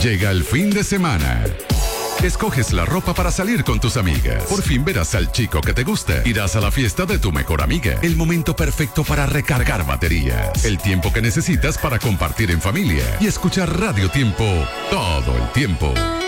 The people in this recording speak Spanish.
Llega el fin de semana. Escoges la ropa para salir con tus amigas. Por fin verás al chico que te gusta. Irás a la fiesta de tu mejor amiga. El momento perfecto para recargar baterías. El tiempo que necesitas para compartir en familia y escuchar Radio Tiempo todo el tiempo.